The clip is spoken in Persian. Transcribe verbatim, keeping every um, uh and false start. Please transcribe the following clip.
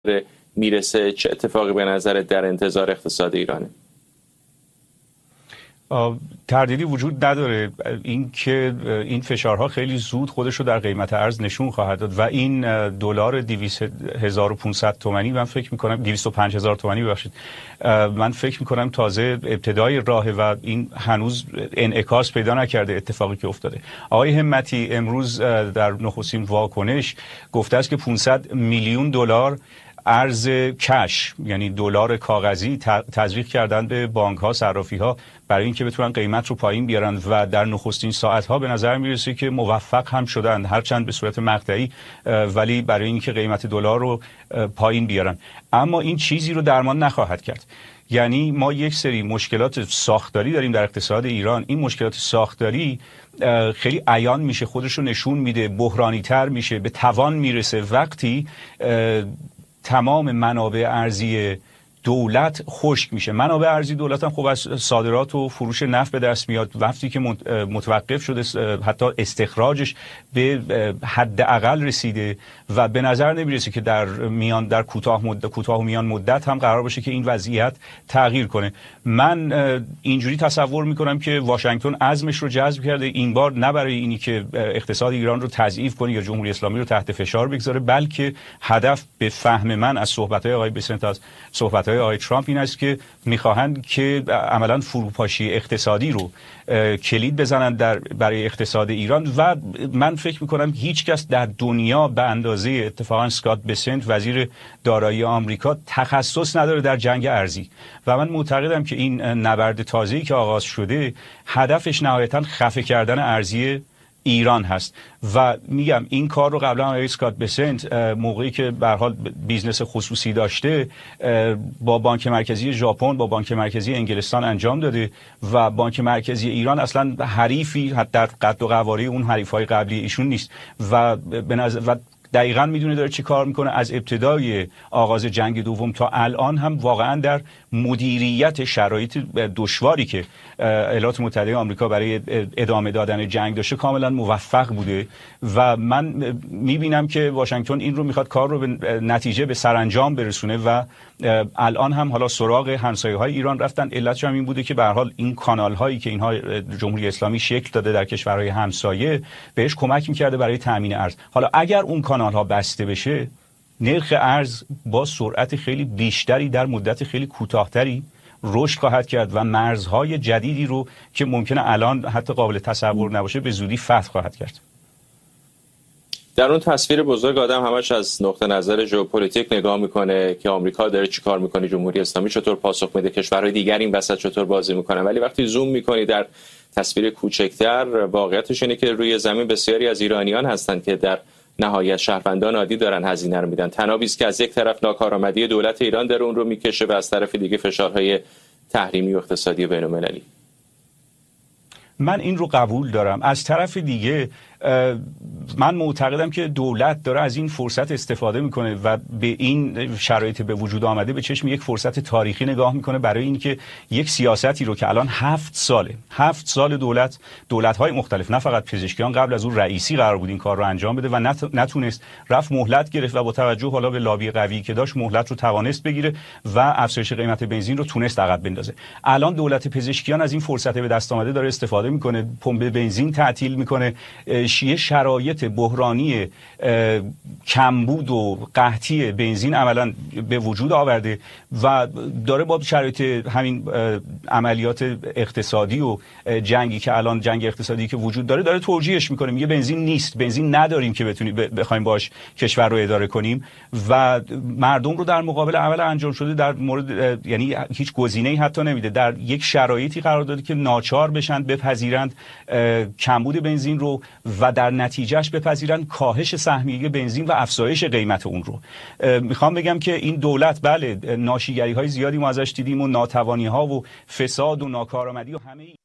میرسه چه اتفاقی به نظرت در انتظار اقتصاد ایرانه؟ تردیدی وجود نداره این که این فشارها خیلی زود خودش رو در قیمت ارز نشون خواهد داد و این دلار دویست هزار و پانصد تومانی من فکر می‌کنم دویست و پنج هزار تومانی ببخشید من فکر می‌کنم تازه ابتدای راهه و این هنوز انعکاس پیدا نکرده اتفاقی که افتاده. آقای همتی امروز در نخستین واکنش گفته است که پانصد میلیون دلار ارز کش یعنی دلار کاغذی تزریق کردن به بانک ها صرافی ها برای اینکه بتونن قیمت رو پایین بیارن و در نخستین ساعت ها به نظر میرسه که موفق هم شدن، هرچند به صورت مقطعی، ولی برای اینکه قیمت دلار رو پایین بیارن. اما این چیزی رو درمان نخواهد کرد. یعنی ما یک سری مشکلات ساختاری داریم در اقتصاد ایران. این مشکلات ساختاری خیلی عیان میشه، خودش رو نشون میده، بحرانی تر میشه، به توان میرسه وقتی تمام منابع ارزی دولت خشک میشه. منابع ارزی دولت هم خب از صادرات و فروش نفت به دست میاد. وقتی که متوقف شده حتی استخراجش به حداقل رسیده و به نظر نمیرسه که در میان در کوتاه مدت کوتاه و میان مدت هم قرار باشه که این وضعیت تغییر کنه. من اینجوری تصور میکنم که واشنگتن عزمش رو جذب کرده این بار، نه برای اینی که اقتصاد ایران رو تضعیف کنه یا جمهوری اسلامی رو تحت فشار بگذاره، بلکه هدف به فهم من از صحبت‌های آقای بسنت از صحبت آقای ترامپ این است که میخواهند که عملاً فروپاشی اقتصادی رو کلید بزنند در برای اقتصاد ایران و من فکر میکنم هیچ کس در دنیا به اندازه اتفاقاً اسکات بسنت وزیر دارایی آمریکا تخصص نداره در جنگ ارزی و من معتقدم که این نبرد تازه‌ای که آغاز شده هدفش نهایتاً خفه کردن ارزی ایران هست و میگم این کار رو قبلا آقای اسکات بسنت موقعی که به هر حال بیزنس خصوصی داشته با بانک مرکزی ژاپن با بانک مرکزی انگلستان انجام داده و بانک مرکزی ایران اصلا حریفی حتی در قد و قواره اون حریفای قبلی ایشون نیست و به نظر و دقیقاً میدونه داره چی کار میکنه. از ابتدای آغاز جنگ دوم تا الان هم واقعاً در مدیریت شرایط دشواری که ایالات متحده آمریکا برای ادامه دادن جنگ داشته کاملاً موفق بوده و من میبینم که واشنگتن این رو میخواد کار رو به نتیجه به سرانجام برسونه و الان هم حالا سراغ همسایه‌های ایران رفتن. علتش هم این بوده که به هر حال این کانال هایی که اینها جمهوری اسلامی شکل داده در کشورهای همسایه بهش کمک میکرده برای تامین ارز. حالا اگر اون کانال ها بسته بشه نرخ ارز با سرعت خیلی بیشتری در مدت خیلی کوتاه‌تری رشد خواهد کرد و مرزهای جدیدی رو که ممکنه الان حتی قابل تصور نباشه به زودی فتح خواهد کرد. در اون تصویر بزرگ آدم همش از نقطه نظر ژئوپلیتیک نگاه میکنه که آمریکا داره چیکار میکنه، جمهوری اسلامی چطور پاسخ میده، کشورهای دیگر این وسط چطور بازی میکنن، ولی وقتی زوم میکنی در تصویر کوچکتر واقعیتش اینه که روی زمین بسیاری از ایرانیان هستند که در نهایت شهروندان عادی دارن هزینه رو میدن. تنابی است که از یک طرف ناکارآمدی دولت ایران داره اون رو میکشه و از طرف دیگه فشارهای تحریمی و اقتصادی بین‌المللی. من این رو قبول دارم. از طرف دیگه من معتقدم که دولت داره از این فرصت استفاده میکنه و به این شرایط به وجود آمده به چشم یک فرصت تاریخی نگاه میکنه برای اینکه یک سیاستی رو که الان هفت ساله هفت سال دولت دولت‌های مختلف نه فقط پزشکیان قبل از اون رئیسی قرار بود این کار رو انجام بده و نتونست، رفت مهلت گرفت و با توجه حالا به لابی قوی که داشت مهلت رو توانست بگیره و افزایش قیمت بنزین رو تونست عقب بندازه. الان دولت پزشکیان از این فرصت به دست آمده داره استفاده میکنه، پمپ بنزین تعطیل میکنه، یه شرایط بحرانی کمبود و قحطی بنزین عملاً به وجود آورده و داره با شرایط همین عملیات اقتصادی و جنگی که الان جنگ اقتصادی که وجود داره داره توجیهش میکنه، میگه بنزین نیست، بنزین نداریم که بتونیم بخوایم باش کشور رو اداره کنیم و مردم رو در مقابل عمل انجام شده در مورد یعنی هیچ گزینه‌ای حتی نمیده، در یک شرایطی قرار داده که ناچار بشن بپذیرند کمبود بنزین رو و در نتیجهش بپذیرن کاهش سهمیه بنزین و افزایش قیمت اون رو. میخوام بگم که این دولت بله ناشیگری های زیادی ما ازش دیدیم و ناتوانی ها و فساد و ناکارآمدی و همه